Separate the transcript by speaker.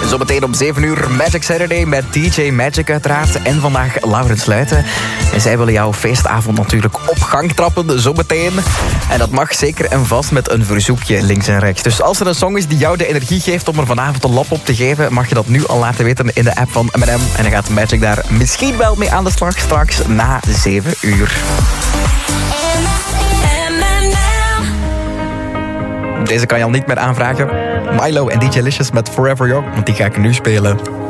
Speaker 1: Zometeen om 7 uur Magic Saturday met DJ Magic uiteraard. En vandaag Laurens Luiten. En zij willen jouw feestavond natuurlijk op gang trappen, zometeen. En dat mag zeker en vast met een verzoekje links en rechts. Dus als er een song is die jou de energie geeft om er vanavond een lap op te geven, mag je dat nu al laten weten in de app van M&M. En dan gaat Magic daar misschien wel mee aan de slag straks na 7 uur. Deze kan je al niet meer aanvragen. Milo en DJ Licious met Forever Young, want die ga ik nu spelen.